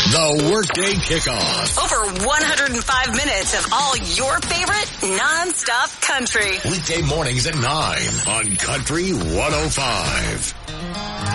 The Workday Kickoff. Over 105 minutes of all your favorite non-stop country. Weekday mornings at 9 on Country 105.